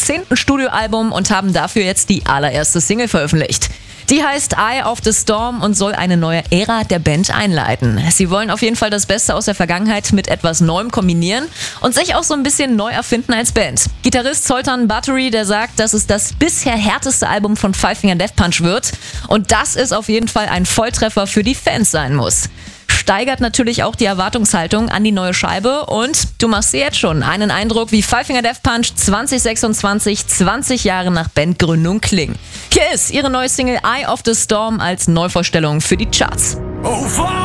10. Studioalbum und haben dafür jetzt die allererste Single veröffentlicht. Die heißt Eye of the Storm und soll eine neue Ära der Band einleiten. Sie wollen auf jeden Fall das Beste aus der Vergangenheit mit etwas Neuem kombinieren und sich auch so ein bisschen neu erfinden als Band. Gitarrist Zoltan Bathory, der sagt, dass es das bisher härteste Album von Five Finger Death Punch wird. Und das ist auf jeden Fall ein Volltreffer für die Fans sein muss. Steigert natürlich auch die Erwartungshaltung an die neue Scheibe und du machst dir jetzt schon einen Eindruck, wie Five Finger Death Punch 2026, 20 Jahre nach Bandgründung klingen. Hier ist ihre neue Single Eye of the Storm als Neuvorstellung für die Charts. Oh,